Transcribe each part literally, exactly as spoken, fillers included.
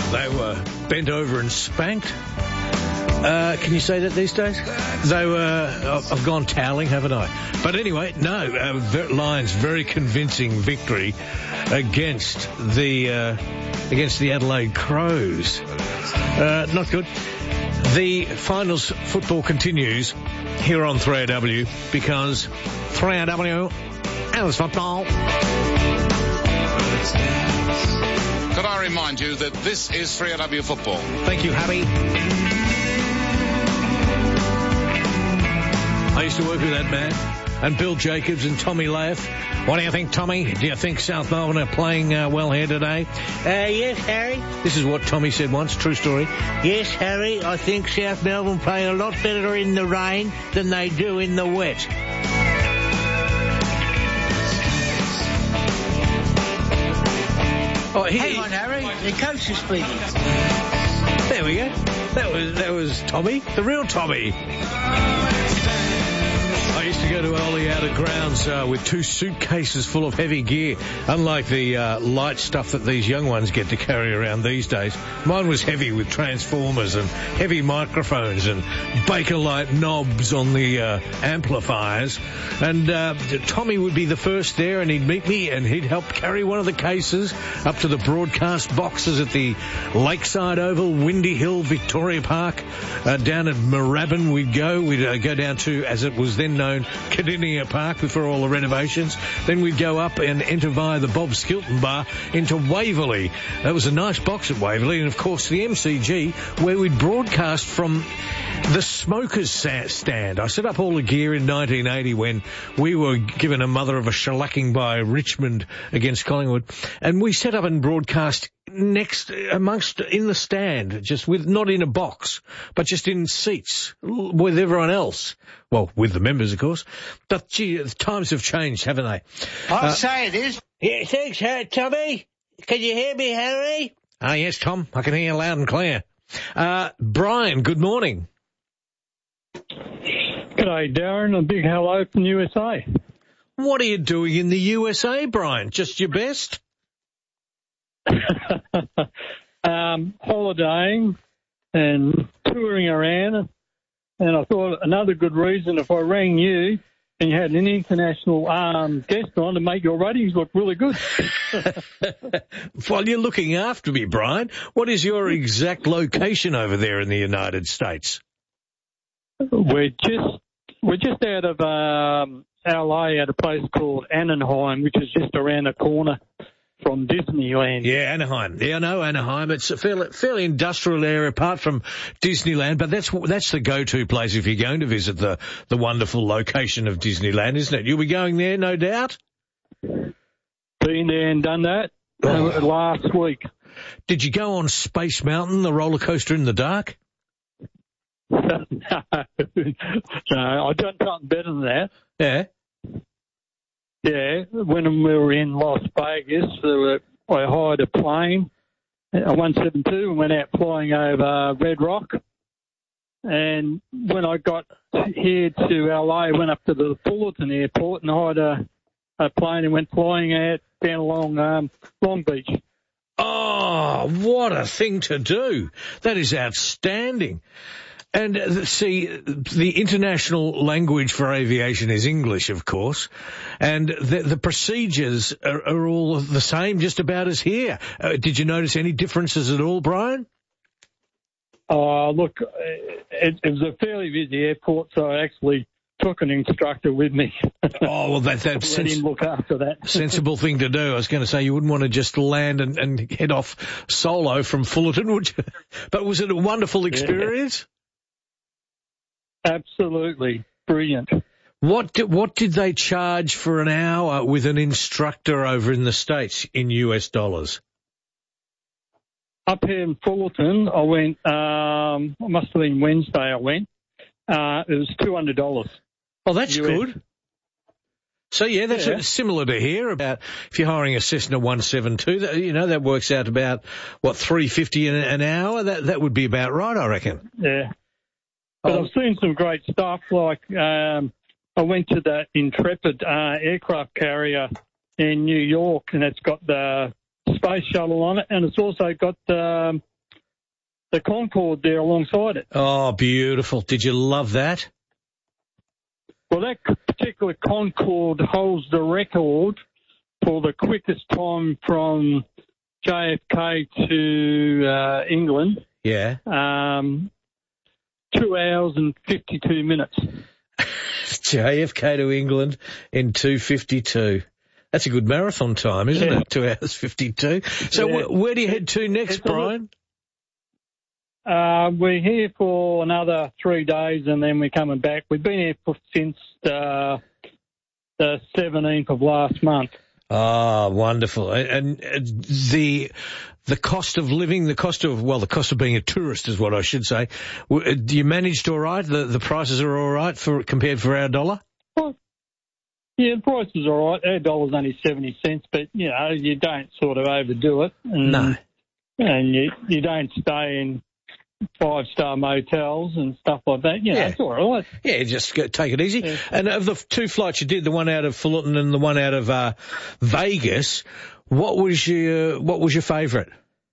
They were bent over and spanked. Uh, can you say that these days? They were, I've gone toweling, haven't I? But anyway, no, uh, Lions very convincing victory against the, uh, against the Adelaide Crows. Uh, not good. The finals football continues here on three A W because three A W is football. Could I remind you that this is three A W football? Thank you, Harry. I used to work with that man, and Bill Jacobs and Tommy Lath. What do you think, Tommy? Do you think South Melbourne are playing uh, well here today? Uh, yes, Harry. This is what Tommy said once, true story. Yes, Harry, I think South Melbourne play a lot better in the rain than they do in the wet. Oh, he, Hang on, Harry. The coach is speaking. There we go. That was that was Tommy, the real Tommy. I used to go to early out of grounds uh, with two suitcases full of heavy gear, unlike the uh, light stuff that these young ones get to carry around these days. Mine was heavy with transformers and heavy microphones and Bakelite knobs on the uh, amplifiers. And uh, Tommy would be the first there, and he'd meet me, and he'd help carry one of the cases up to the broadcast boxes at the Lakeside Oval, Windy Hill, Victoria Park. Uh, down at Moorabbin we'd go. We'd uh, go down to, as it was then known, Cardinia Park before all the renovations. Then we'd go up and enter via the Bob Skilton Bar into Waverley. That was a nice box at Waverley. And, of course, the M C G, where we'd broadcast from the smokers stand. I set up all the gear in nineteen eighty when we were given a mother of a shellacking by Richmond against Collingwood. And we set up and broadcast next amongst in the stand, just with not in a box, but just in seats with everyone else. Well, with the members, of course. But gee, the times have changed, haven't they? I'll Uh, say it is. Yeah, thanks, Harry. Tommy. Can you hear me, Harry? Ah, yes, Tom. I can hear you loud and clear. Uh, Brian, good morning. G'day, Darren. A big hello from U S A. What are you doing in the U S A, Brian? Just your best? um, holidaying and touring around, and I thought another good reason if I rang you and you had an international um, guest on to make your ratings look really good. Well, you're looking after me, Brian. What is your exact location over there in the United States? We're just we're just out of um, L A at a place called Anaheim, which is just around the corner from Disneyland. Yeah, Anaheim. Yeah, I know Anaheim. It's a fairly, fairly industrial area apart from Disneyland, but that's that's the go-to place if you're going to visit the, the wonderful location of Disneyland, isn't it? You'll be going there, no doubt? Been there and done that uh, last week. Did you go on Space Mountain, the roller coaster in the dark? no, no, I've done something better than that. Yeah. Yeah, when we were in Las Vegas, uh, I hired a plane, a one seventy-two, and went out flying over Red Rock. And when I got here to L A, I went up to the Fullerton Airport and hired a, a plane and went flying out down along um, Long Beach. Oh, what a thing to do. That is outstanding. And uh, see, the international language for aviation is English, of course, and the, the procedures are, are all the same, just about as here. Uh, did you notice any differences at all, Brian? Oh, look, it, it was a fairly busy airport, so I actually took an instructor with me. Oh, well, that, that's Let him look after that. sensible thing to do. I was going to say you wouldn't want to just land and, and head off solo from Fullerton, would you? But was it a wonderful experience? Yeah. Absolutely brilliant. What did, what did they charge for an hour with an instructor over in the States in U S dollars? Up here in Fullerton, I went, um, it must have been Wednesday I went, uh, it was two hundred dollars. Oh, that's U S. good. So, yeah, that's Yeah. similar to here. About if you're hiring a Cessna one seventy-two, that, you know, that works out about, what, three fifty an, an hour? That that would be about right, I reckon. Yeah. But Oh. I've seen some great stuff, like um, I went to the Intrepid uh, aircraft carrier in New York, and it's got the space shuttle on it, and it's also got the, um, the Concorde there alongside it. Oh, beautiful. Did you love that? Well, that particular Concorde holds the record for the quickest time from J F K to uh, England. Yeah. Um, two hours and fifty-two minutes. J F K to England in two fifty-two. That's a good marathon time, isn't yeah. it? two hours fifty-two. So yeah. wh- where do you head to next, it's Brian? Uh, we're here for another three days and then we're coming back. We've been here for, since uh, the seventeenth of last month. Ah, wonderful. And, and the the cost of living, the cost of, well, the cost of being a tourist is what I should say. Do you manage all right? The, the prices are all right for compared for our dollar? Well, yeah, the prices are all right. Our dollar's only seventy cents, but, you know, you don't sort of overdo it. And, no. And you, you don't stay in five-star motels and stuff like that. You know, yeah, it's all right. Yeah, just go, take it easy. Yeah. And of the two flights you did, the one out of Fullerton and the one out of uh, Vegas, what was your what was your favourite?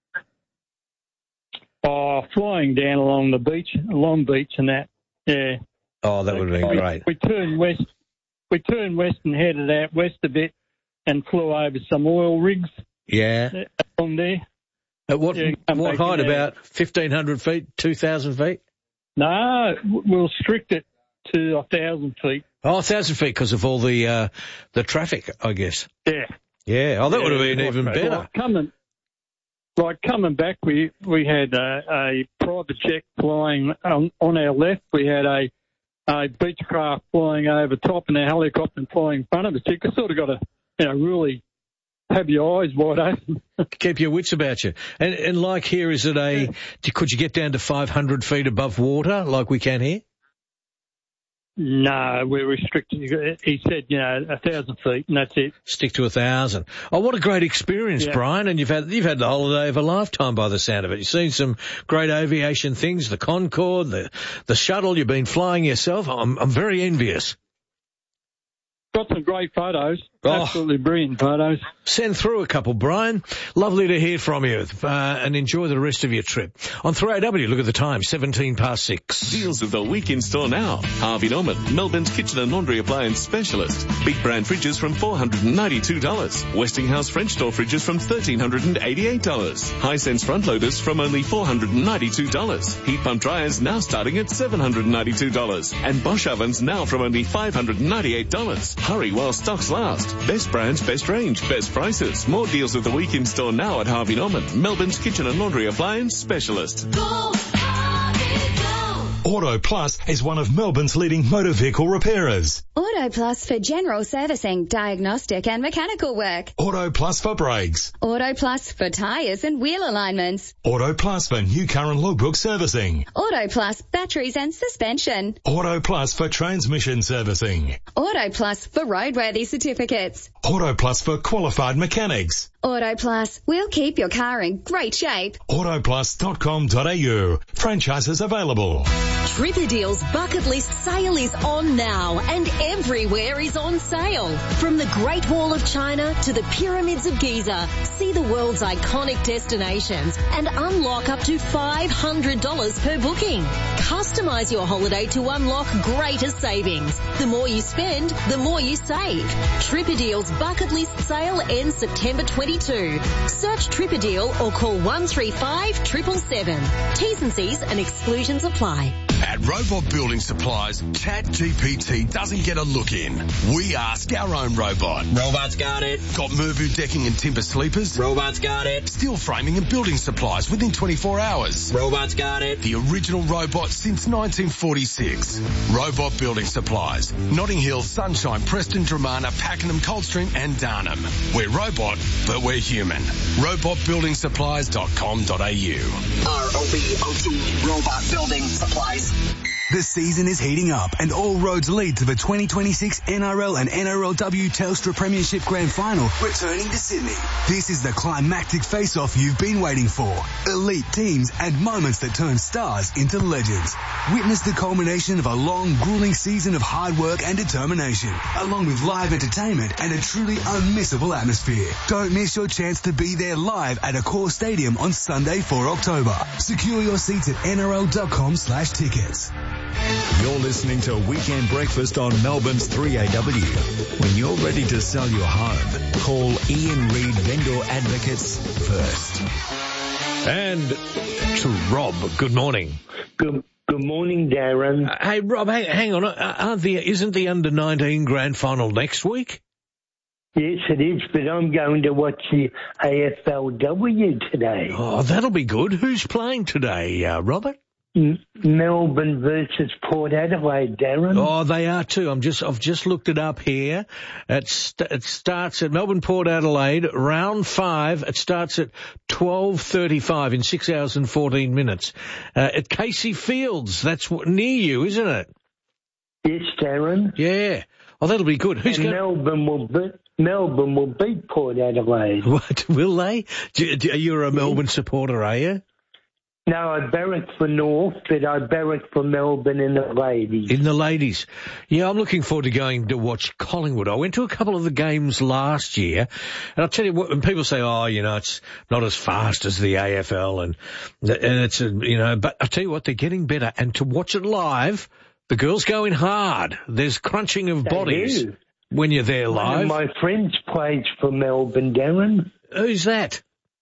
Oh, flying down along the beach, Long Beach and that. Yeah. Oh, that would have been we, great. We turned west. We turned west and headed out west a bit, and flew over some oil rigs. Yeah. Along there. At what Yeah, what height? About fifteen hundred feet, two thousand feet? No, we'll restrict it to a thousand feet. Oh, a thousand feet because of all the uh, the traffic, I guess. Yeah. Yeah. Oh, that yeah, would have been even better. Like coming, like coming back, we we had a, a private jet flying on, on our left. We had a a Beechcraft flying over top, and a helicopter flying in front of us. You sort of got to, you know, really have your eyes wide open. Keep your wits about you. And, and like here, is it a, yeah. could you get down to five hundred feet above water like we can here? No, we're restricted. He said, you know, a thousand feet, and that's it. Stick to a thousand. Oh, what a great experience, yeah. Brian. And you've had, you've had the holiday of a lifetime by the sound of it. You've seen some great aviation things, the Concorde, the, the shuttle. You've been flying yourself. I'm, I'm very envious. Got some great photos. Oh. Absolutely brilliant photos. Send through a couple, Brian. Lovely to hear from you, uh, and enjoy the rest of your trip. On three A W, look at the time, seventeen past six. Deals of the week in store now. Harvey Norman, Melbourne's kitchen and laundry appliance specialist. Big brand fridges from four hundred ninety-two dollars. Westinghouse French door fridges from one thousand three hundred eighty-eight dollars. Hisense front loaders from only four hundred ninety-two dollars. Heat pump dryers now starting at seven hundred ninety-two dollars. And Bosch ovens now from only five hundred ninety-eight dollars. Hurry while stocks last. Best brands, best range, best prices. More deals of the week in store now at Harvey Norman, Melbourne's kitchen and laundry appliance specialist. Go, Harvey, go. Auto Plus is one of Melbourne's leading motor vehicle repairers. Auto Plus for general servicing, diagnostic and mechanical work. Auto Plus for brakes. Auto Plus for tyres and wheel alignments. Auto Plus for new car and logbook servicing. Auto Plus batteries and suspension. Auto Plus for transmission servicing. Auto Plus for roadworthy certificates. Auto Plus for qualified mechanics. Auto Plus, we'll keep your car in great shape. auto plus dot com dot a u. Franchises available. Tripadeal's bucket list sale is on now, and everywhere is on sale. From the Great Wall of China to the Pyramids of Giza, see the world's iconic destinations and unlock up to five hundred dollars per booking. Customize your holiday to unlock greater savings. The more you spend, the more you save. Tripadeal's bucket list sale ends September twenty-second. Search Tripadeal or call one three five seven seven seven. T's and C's and exclusions apply. At Robot Building Supplies, ChatGPT doesn't get a look in. We ask our own robot. Robot's got it. Got Mervu decking and timber sleepers? Robot's got it. Steel framing and building supplies within twenty-four hours? Robot's got it. The original robot since nineteen forty-six. Robot Building Supplies. Notting Hill, Sunshine, Preston, Dramana, Pakenham, Coldstream and Darnham. We're robot, but we're human. robot building supplies dot com dot a u. R O B O T, Robot Building Supplies. The season is heating up and all roads lead to the twenty twenty-six N R L and N R L W Telstra Premiership Grand Final returning to Sydney. This is the climactic face-off you've been waiting for. Elite teams and moments that turn stars into legends. Witness the culmination of a long, grueling season of hard work and determination, along with live entertainment and a truly unmissable atmosphere. Don't miss your chance to be there live at Accor Stadium on Sunday, the fourth of October. Secure your seats at N R L dot com slash tickets. You're listening to Weekend Breakfast on Melbourne's three A W. When you're ready to sell your home, call Ian Reid Vendor Advocates first. And to Rob, good morning. Good, good morning, Darren. Uh, hey, Rob, hang, hang on. Uh, aren't the, isn't the under nineteen grand final next week? Yes, it is, but I'm going to watch the A F L W today. Oh, that'll be good. Who's playing today, uh, Robert? Melbourne versus Port Adelaide, Darren. Oh, they are too. I'm just, I've just looked it up here. It, st- it starts at Melbourne Port Adelaide, round five. It starts at twelve thirty-five in six hours and fourteen minutes. Uh, at Casey Fields. That's w- near you, isn't it? Yes, Darren. Yeah. Oh, that'll be good. Who's and going? Melbourne will beat Melbourne will beat Port Adelaide. What will they? Do, do, you're a Melbourne supporter, are you? No, I barrack for North, but I barrack for Melbourne in the ladies. In the ladies. Yeah, I'm looking forward to going to watch Collingwood. I went to a couple of the games last year, and I'll tell you what, when people say, oh, you know, it's not as fast as the A F L, and, and it's, a, you know, but I'll tell you what, they're getting better, and to watch it live, the girls go in hard. There's crunching of They bodies do. when you're there live. One of my friends plays for Melbourne, Darren. Who's that?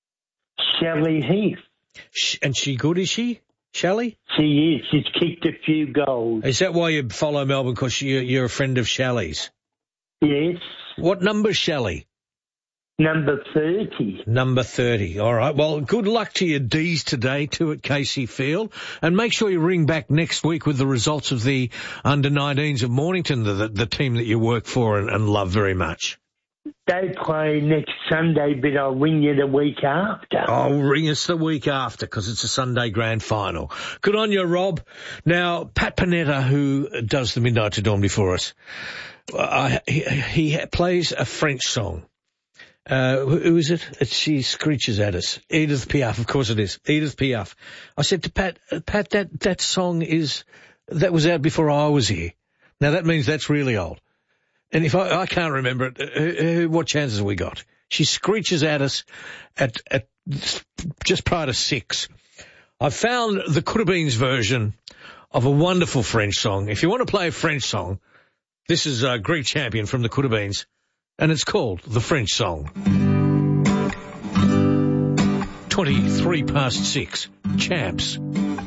Shelley Heath. And she good, is she, Shelley? She is. She's kicked a few goals. Is that why you follow Melbourne, because you, you're a friend of Shelley's? Yes. What number's Shelley? Number thirty. Number thirty. All right. Well, good luck to your D's today, too, at Casey Field. And make sure you ring back next week with the results of the under nineteens of Mornington, the, the, the team that you work for and, and love very much. They play next Sunday, but I'll ring you the week after. Oh, ring us the week after, because it's a Sunday grand final. Good on you, Rob. Now, Pat Panetta, who does the Midnight to Dawn before us, uh, he, he plays a French song. Uh, who is it? It's, she screeches at us. Edith Piaf, of course it is. Edith Piaf. I said to Pat, Pat, that, that song is, that was out before I was here. Now that means that's really old. And if I, I can't remember it, uh, uh, what chances have we got? She screeches at us at, at just prior to six. I found the Could-Have-Beens version of a wonderful French song. If you want to play a French song, this is uh, Greek Champion from the Could-Have-Beens, and it's called The French Song. twenty-three past six. Champs.